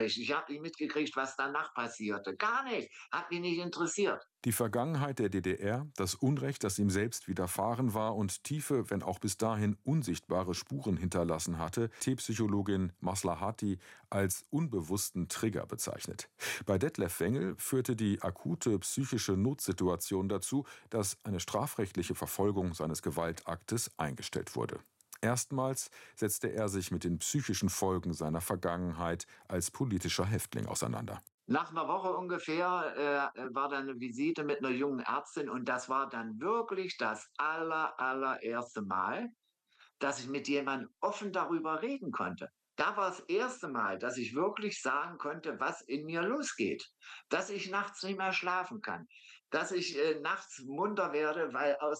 Ich habe nicht mitgekriegt, was danach passierte. Gar nicht. Hat mich nicht interessiert. Die Vergangenheit der DDR, das Unrecht, das ihm selbst widerfahren war und tiefe, wenn auch bis dahin unsichtbare Spuren hinterlassen hatte, T-Psychologin Maslahati als unbewussten Trigger bezeichnet. Bei Detlef Wengel führte die akute psychische Notsituation dazu, dass eine strafrechtliche Verfolgung seines Gewaltaktes eingestellt wurde. Erstmals setzte er sich mit den psychischen Folgen seiner Vergangenheit als politischer Häftling auseinander. Nach einer Woche ungefähr war dann eine Visite mit einer jungen Ärztin und das war dann wirklich das allererste Mal, dass ich mit jemandem offen darüber reden konnte. Da war das erste Mal, dass ich wirklich sagen konnte, was in mir losgeht. Dass ich nachts nicht mehr schlafen kann, dass ich nachts munter werde, weil aus